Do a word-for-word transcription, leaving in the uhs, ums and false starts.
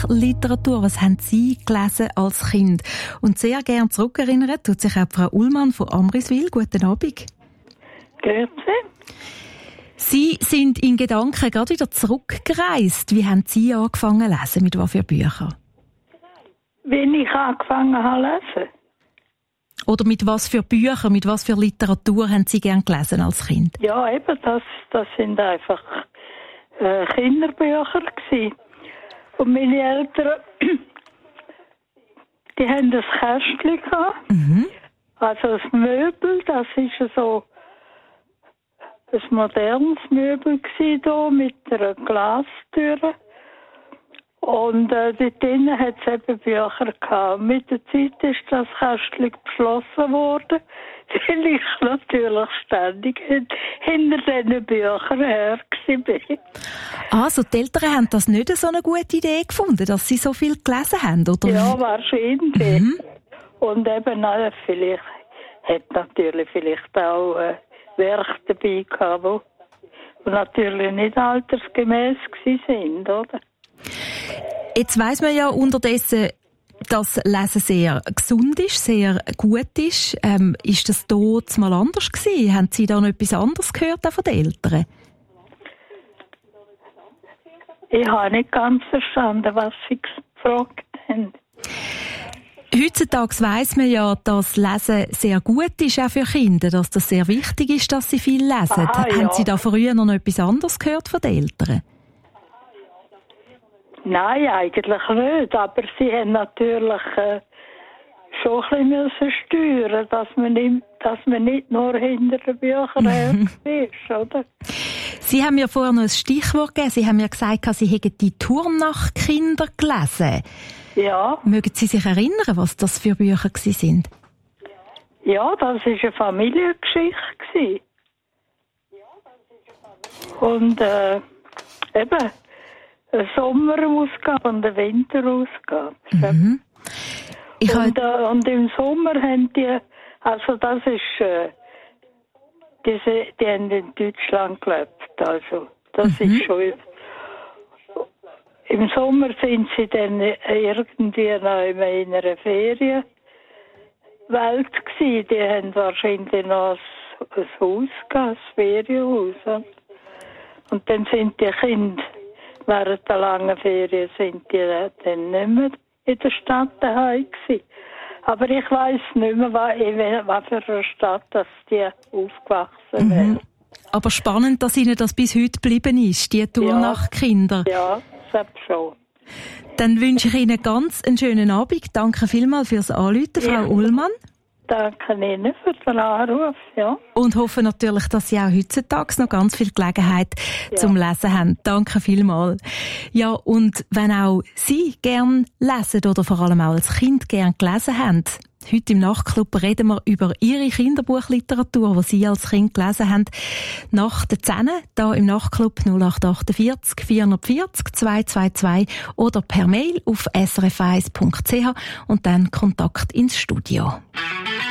Buchliteratur. Was haben Sie gelesen als Kind? Und sehr gerne zurückerinnern tut sich auch Frau Ullmann von Amriswil. Guten Abend. Grüezi. Sie sind in Gedanken gerade wieder zurückgereist. Wie haben Sie angefangen zu lesen? Mit was für Büchern? Wenn ich angefangen habe zu lesen? Oder mit was für Büchern, mit was für Literatur haben Sie gern gelesen als Kind? Ja, eben, das, das sind einfach äh, Kinderbücher gewesen. Und meine Eltern, die haben das Kästchen gehabt. Mhm. Also das Möbel, das ist so ein modernes Möbel gewesen, da, mit einer Glastür. Und äh, dort drinnen hat es eben Bücher gehabt. Mit der Zeit ist das Kästchen geschlossen worden, weil ich natürlich ständig hinter diesen Büchern her war. Also die Eltern haben das nicht so eine gute Idee gefunden, dass sie so viel gelesen haben, oder? Ja, wahrscheinlich. Mhm. Und eben, äh, vielleicht hat natürlich vielleicht auch äh, Werke dabei gehabt, die natürlich nicht altersgemäß sind, oder? Jetzt weiss man ja unterdessen, dass Lesen sehr gesund ist, sehr gut ist. Ähm, ist das dort mal anders gewesen? Haben Sie da noch etwas anderes gehört auch von den Eltern? Ich habe nicht ganz verstanden, was Sie gefragt haben. Heutzutage weiss man ja, dass Lesen sehr gut ist, auch für Kinder, dass das sehr wichtig ist, dass sie viel lesen. Aha, haben ja. Sie da früher noch etwas anderes gehört von den Eltern? Nein, eigentlich nicht. Aber sie haben natürlich äh, schon ein bisschen steuern, dass man nicht, dass man nicht nur hinter den Büchern her ist, oder? Sie haben mir vorher noch ein Stichwort gegeben. Sie haben mir gesagt, Sie hätten die Turnach-Kinder gelesen. Ja. Mögen Sie sich erinnern, was das für Bücher waren? Ja, das war eine Familiengeschichte. Und äh, eben eine Sommerausgabe und eine Winterausgabe. Mhm. Ich und, äh, und im Sommer haben die, also das ist, äh, diese, die haben in Deutschland gelebt, also das mhm. ist schon. Im Sommer sind sie dann irgendwie noch in einer Ferienwelt gewesen. Die haben wahrscheinlich noch ein Haus gehabt, ein Ferienhaus. Und dann sind die Kinder während der langen Ferien sind die dann nicht mehr in der Stadt daheim gewesen. Aber ich weiss nicht mehr, in was für einer Stadt dass die aufgewachsen wären. Mhm. Aber spannend, dass Ihnen das bis heute geblieben ist, die Turnach-Kinder. Ja, das schon. Dann wünsche ich Ihnen ganz einen schönen Abend. Danke vielmals fürs Anrufen, Frau ja. Ullmann. Danke Ihnen für den Anruf, ja. Und hoffe natürlich, dass Sie auch heutzutage noch ganz viel Gelegenheit ja. zum Lesen haben. Danke vielmals. Ja, und wenn auch Sie gern lesen oder vor allem auch als Kind gern gelesen haben, heute im Nachtclub reden wir über Ihre Kinderbuchliteratur, die Sie als Kind gelesen haben. Nach der zehn, hier im Nachtclub null acht achtundvierzig vierhundertvierzig zweihundertzweiundzwanzig oder per Mail auf s r f eins punkt c h und dann Kontakt ins Studio.